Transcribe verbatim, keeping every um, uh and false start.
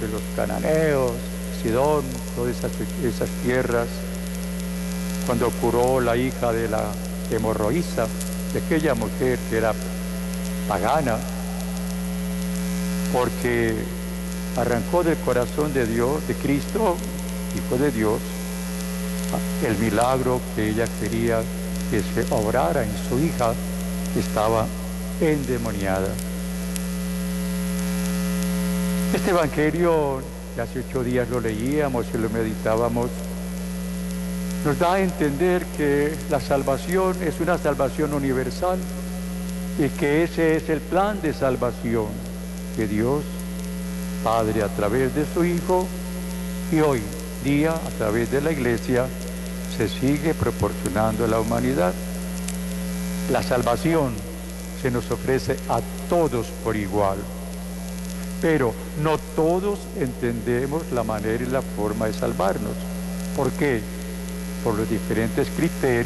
de los cananeos, Sidón, todas esas, esas tierras, cuando curó la hija de la hemorroísa, de aquella mujer que era pagana, porque arrancó del corazón de Dios, de Cristo, Hijo de Dios, el milagro que ella quería que se obrara en su hija, estaba endemoniada. Este evangelio, que hace ocho días lo leíamos y lo meditábamos, nos da a entender que la salvación es una salvación universal y que ese es el plan de salvación que Dios Padre a través de su Hijo y hoy día a través de la Iglesia se sigue proporcionando a la humanidad. La salvación se nos ofrece a todos por igual, pero no todos entendemos la manera y la forma de salvarnos. ¿Por qué? Por los diferentes criterios